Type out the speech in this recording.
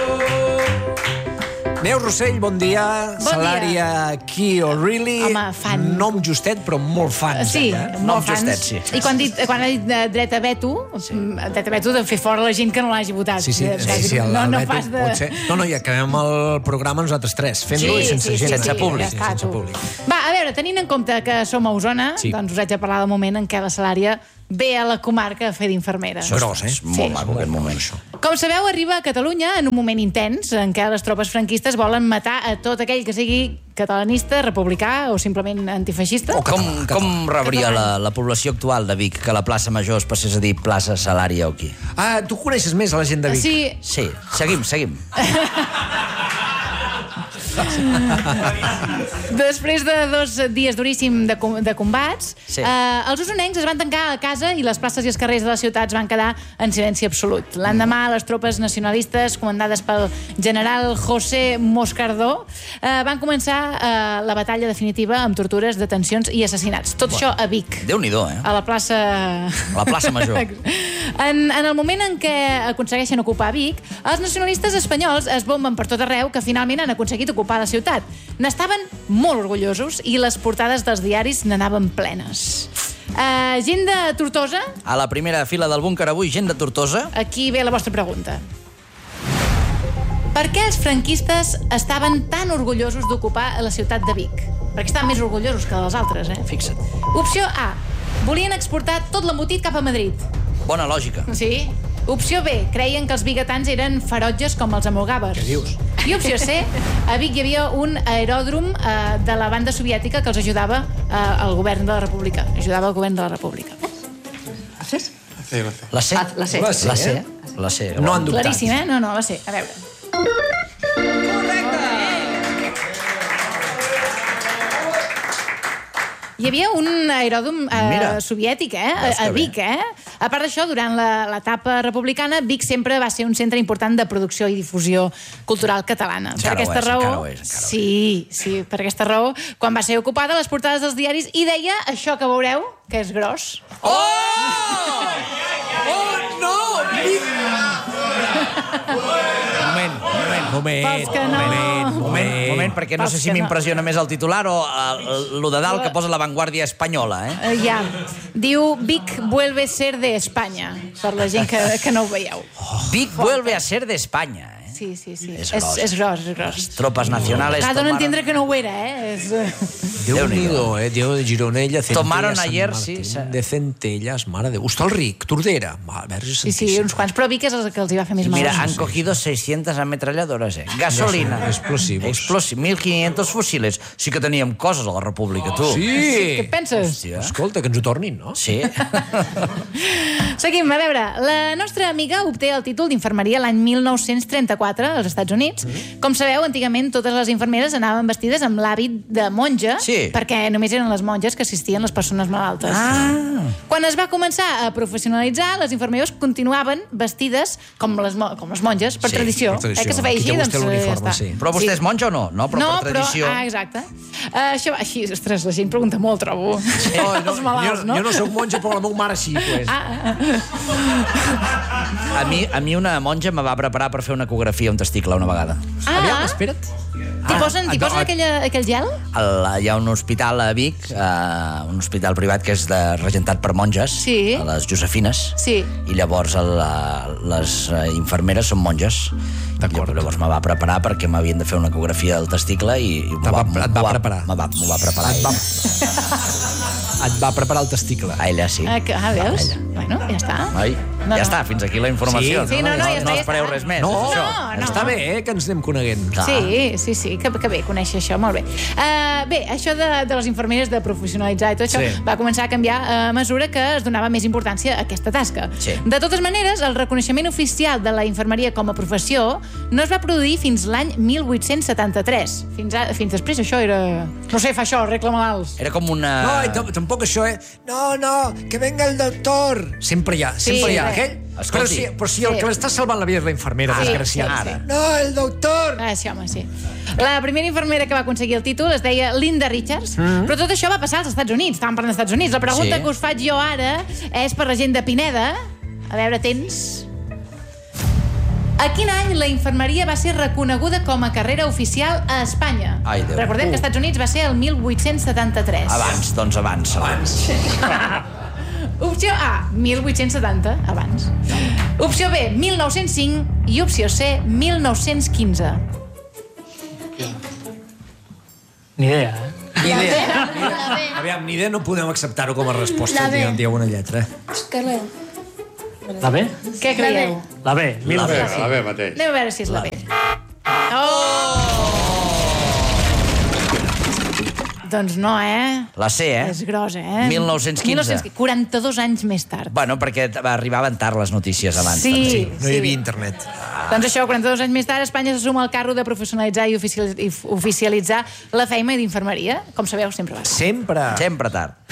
Neus Rossell, bon dia. Salària Key O'Reilly. Home, fan. Nom justet, però molt fans. Sí, molt fans. Justet, sí. I quan ha dit dret a veto, dret a veto de fer fora la gent que no l'hagi votat. Sí, el no veto pas de... pot ser... No, i acabem el programa nosaltres tres, fent-lo i sense gent. Sense públic. Ja està, va, a veure, tenint en compte que som a Osona, doncs us haig de parlar del moment en què la Salària ve a la comarca a fer d'infermera. Això és gros, eh? Molt maco, aquest moment, això. Com sabeu, arriba a Catalunya en un moment intens en què les tropes franquistes volen matar a tot aquell que sigui catalanista, republicà o simplement antifeixista. Com rebria la població actual de Vic que la plaça Major es passés a dir plaça Salària o qui? Ah, tu coneixes més a la gent de Vic? Sí. Sí, seguim. Després de 2 dies duríssim de combats, els usonencs es van tancar a casa i les places i els carrers de les ciutats van quedar en silenci absolut. L'endemà, les tropes nacionalistes, comandades pel general José Moscardó, van començar la batalla definitiva amb tortures, detencions i assassinats. Tot això a Vic. Déu-n'hi-do, eh? A la plaça... A la plaça Major. En el moment en què aconsegueixen ocupar Vic, els nacionalistes espanyols es bomben per tot arreu que finalment han aconseguit ocupar la ciutat. N'estaven molt orgullosos i les portades dels diaris n'anaven plenes. Gent de Tortosa? A la primera fila del búnquer avui, gent de Tortosa. Aquí ve la vostra pregunta. Per què els franquistes estaven tan orgullosos d'ocupar la ciutat de Vic? Perquè estaven més orgullosos que les altres, eh? Fixa't. Opció A. Volien exportar tot l'embotit cap a Madrid. Bona lògica. Sí. Opció B. Creien que els biguetans eren ferotges com els almogàvers. Què dius? I opció C. A Vic hi havia un aeròdrom de la banda soviètica que els ajudava al govern de la República. Ajudava al govern de la República. ¿Haces? La C? La C. La C. No han dubtat. Claríssim, eh? No, la C. A veure. Hi havia un aeròdrom soviètic, a Vic, A part d'això, durant l'etapa republicana, Vic sempre va ser un centre important de producció i difusió cultural catalana. Encara ho és. Sí, per aquesta raó, quan va ser ocupada, les portades dels diaris, i deia això que veureu, que és gros. Oh, no! Moment, perquè no sé si m'impressiona més el titular o lo de dalt que posa La Vanguardia Espanyola, eh? Ja. Diu Vic vuelve a ser de España, per la gent que no ho veieu. Vic vuelve a ser de España, eh? Sí. És gros. Las tropas nacionales Dono a entendre que no ho era, Déu-n'hi-do, Diego de Gironella, Centella, Tomaron ayer, Martín, sí. de Centelles, mare de... Hostalric, Tordera. Sí, uns quants, però Vic és el que els hi va fer més mal. Mira, han cogido 600 ametralladoras, Gasolina. Explosivos. 1.500 fusiles. Sí que teníem coses a la República, tu. Sí. Què et penses? Hòstia. Escolta, que ens ho tornin, no? Sí. Seguim, a veure. La nostra amiga obté el títol d'infermeria l'any 1934 als Estats Units. Com sabeu, antigament totes les infermeres anaven vestides amb l'hàbit de monja, perquè només eren les monges que assistien les persones malaltes. Quan es va començar a professionalitzar, les infermeres continuaven vestides com les monges, per tradició. Per Que se feia així, doncs ja està. Però vostè és monja o no? No, però per tradició. Exacte. Això va així, ostres, la gent pregunta molt, trobo. Els malalts, no? Jo no soc monja, però la meva mare sí, pues. A mi una monja me va preparar per fer una ecografia a un testicle una vegada. Aviam, espera't. T'hi posen aquell gel? Hi ha un hospital a Vic, un hospital privat que és regentat per monges, a les Josefines, i llavors les infermeres són monges. Llavors me va preparar perquè m'havien de fer una ecografia del testicle i et va preparar. M'ho va preparar ella. Et va preparar el testicle. A ella, sí. Veus? Bueno, ja està. Ja està, fins aquí la informació. No espereu res més. No, està bé, que ens anem coneguent. Sí, que bé conèixer això, molt bé. Bé, això de les infermeres, de professionalitzar i tot això, va començar a canviar a mesura que es donava més importància a aquesta tasca. De totes maneres, el reconeixement oficial de la infermeria com a professió no es va produir fins l'any 1873. Fins després això era... No sé, fa això, arregla malalts. Era com una... No, tampoc això, No, que venga el doctor. Sempre hi ha. Aquell... Però si el que l'està salvant la vida és la infermera, desgraciada. No, el doctor. Sí, home, sí. La primera infermera que va aconseguir el títol es deia Linda Richards, però tot això va passar als Estats Units. Estàvem parlant dels Estats Units. La pregunta que us faig jo ara és per la gent de Pineda. A veure, tens... A quin any la infermeria va ser reconeguda com a carrera oficial a Espanya? Recordem que als Estats Units va ser el 1873. Abans, doncs abans. Opció A, 1870, abans. Opció B, 1905 i opció C, 1915. Ni idea, Ni idea. Aviam, ni idea no podem acceptar-ho com a resposta. Dieu una lletra. Què leu? La B? Què creieu? La B, la B mateix. Anem a veure si és la B. Doncs no, La C, És grossa, 1915. 42 anys més tard. Bueno, perquè arribaven tard les notícies abans. Sí. No hi havia internet. Doncs això, 42 anys més tard, Espanya se suma al carro de professionalitzar i oficialitzar la feina d'infermeria. Com sabeu, sempre va. Sempre. Sempre tard.